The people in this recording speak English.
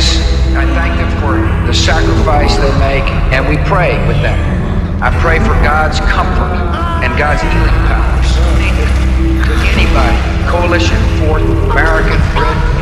families, I thank them for the sacrifice they make, and we pray with them. I pray for God's comfort and God's healing powers to anybody. Coalition for American Brit